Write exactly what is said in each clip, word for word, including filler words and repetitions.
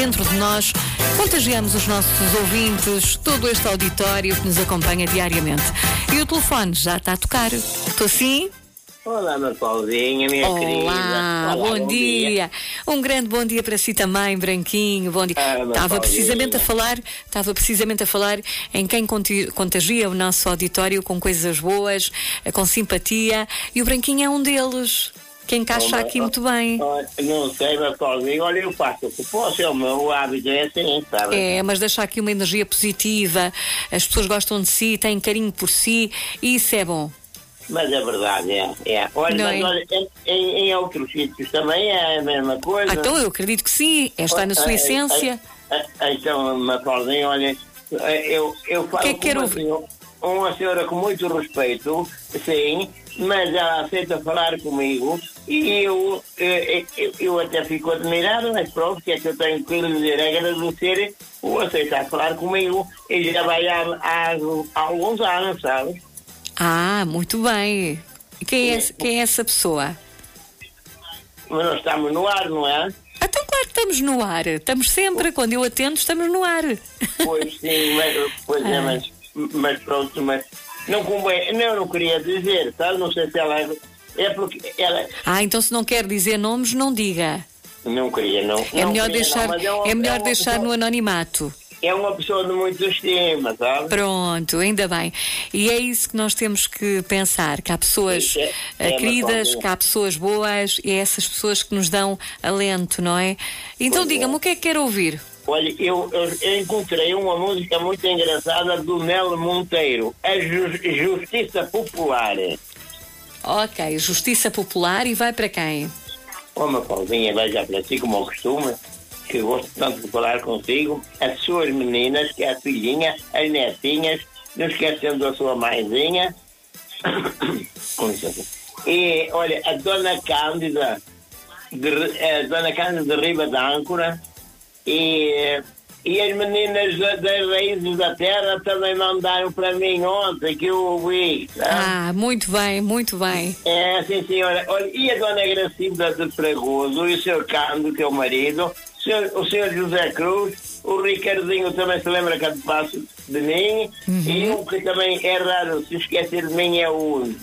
dentro de nós, contagiamos os nossos ouvintes, todo este auditório que nos acompanha diariamente. E o telefone já está a tocar. Estou sim? Olá, minha Paulinha, minha Olá, querida. Olá, bom, bom dia. dia. Um grande bom dia para si também, Branquinho. Bom dia. Ah, estava precisamente a falar, estava precisamente a falar em quem contagia o nosso auditório com coisas boas, com simpatia, e o Branquinho é um deles. Que encaixa aqui oh, muito bem. Oh, não sei, mas Paulinho, olha, eu faço o que posso, é o meu hábito, é assim, sabe? É, mas deixa aqui uma energia positiva, as pessoas gostam de si, têm carinho por si, e isso é bom. Mas é verdade, é. é. Olha, não mas é? olha, em, em outros sítios também é a mesma coisa. Ah, então eu acredito que sim, está na sua essência. Então, minha Paulinho, olha, eu, eu falo que é que quero ouvir? Uma senhora com muito respeito, sim, mas ela aceita falar comigo e eu, eu, eu, eu até fico admirado, mas pronto, que é que eu tenho que lhe dizer, agradecer o aceitar falar comigo e já vai há, há, há alguns anos, sabe? Ah, muito bem. Quem é, quem é essa pessoa? Mas nós estamos no ar, não é? Então, claro que estamos no ar. Estamos sempre, quando eu atendo, estamos no ar. Pois sim, mas, pois ah. é, mas, mas pronto, mas não convém, não, não queria dizer, sabe? Não sei se ela é porque ela. Ah, então se não quer dizer nomes, não diga. Não queria, não. É não melhor queria, deixar, não, é, uma, é melhor é deixar pessoa, no anonimato. É uma pessoa de muita estima, sabe? Pronto, ainda bem. E é isso que nós temos que pensar, que há pessoas é, é queridas, que há pessoas boas, e é essas pessoas que nos dão alento, não é? Então diga-me, é. o que é que quer ouvir? Olha, eu, eu, eu encontrei uma música muito engraçada do Nel Monteiro, a Ju, Justiça Popular. Ok, Justiça Popular, e vai para quem? Uma Paulinha, vai já para si, como eu costumo, que eu gosto tanto de falar consigo, as suas meninas, que é a filhinha, as netinhas, não esquecendo da sua mãezinha. Com licença. E, olha, a Dona Cândida, de, a Dona Cândida de Riba da Âncora, e, e as meninas das Raízes da Terra também mandaram para mim ontem, que eu ouvi. Sabe? Ah, muito bem, muito bem. É, sim, senhora. Olha, e a Dona Gracilda de Fragoso, e o senhor Cândido, que é o marido, o senhor, o senhor José Cruz, o Ricardinho também se lembra que passo de mim, uhum. E um que também é raro se esquecer de mim é o,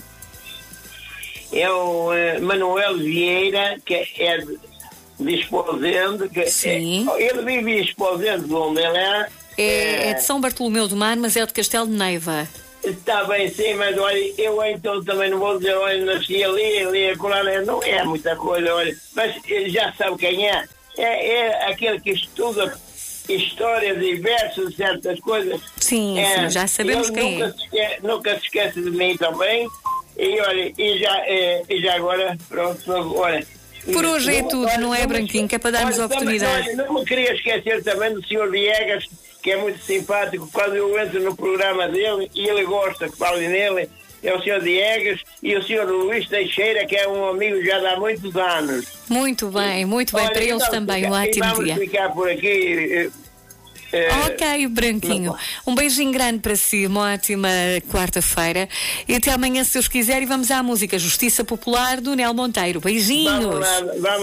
é o uh, Manuel Vieira, que é de, de Esposende, que sim. É, ele vive em Esposende, de onde ele é. É, é, é de São Bartolomeu do Mar, mas é de Castelo de Neiva. Está bem, sim, mas olha, eu então também não vou dizer, olha, nasci ali, ali, acolá, não é muita coisa, olha, mas já sabe quem é. É, é aquele que estuda histórias e versos, certas coisas. Sim, é, sim, já sabemos quem nunca é. Se esquece, nunca se esquece de mim também. E olha, e já, é, e já agora, pronto, olha. Por hoje é não, tudo, olha, não é, Branquinho? Que é para darmos olha, a oportunidade. Também, olha, não me queria esquecer também do senhor Viegas, que é muito simpático. Quando eu entro no programa dele, e ele gosta que fale nele, é o senhor Diegas e o senhor Luís Teixeira, que é um amigo já de há muitos anos. Muito bem, muito bem. Olha, para eles também, um ótimo vamos dia. Vamos ficar por aqui. É, ok, Branquinho. Um beijinho grande para si, uma ótima quarta-feira. E até amanhã, se Deus quiser, e vamos à música Justiça Popular do Nel Monteiro. Beijinhos. Vamos lá, vamos